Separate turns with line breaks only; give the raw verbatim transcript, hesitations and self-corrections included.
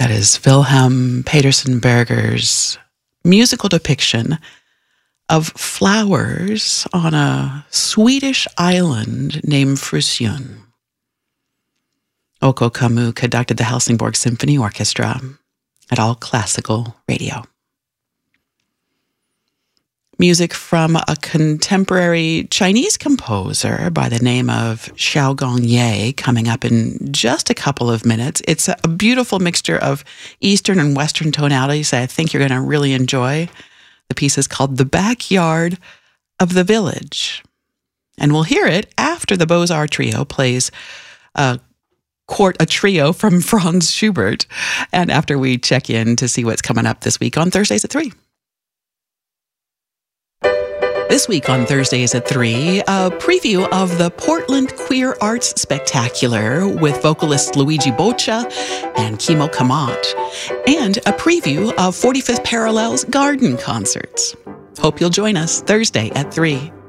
That is Wilhelm Peterson Berger's musical depiction of flowers on a Swedish island named Frusjön. Oko Kamu conducted the Helsingborg Symphony Orchestra at All Classical Radio. Music from a contemporary Chinese composer by the name of Xiaogong Ye coming up in just a couple of minutes. It's a beautiful mixture of Eastern and Western tonalities I think you're going to really enjoy. The piece is called The Backyard of the Village. And we'll hear it after the Beaux-Arts Trio plays a Quart a trio from Franz Schubert, and after we check in to see what's coming up this week on Thursdays at three. This week on Thursdays at three, a preview of the Portland Queer Arts Spectacular with vocalists Luigi Boccia and Kimo Kamat, and a preview of forty-fifth Parallel's Garden Concerts. Hope you'll join us Thursday at three.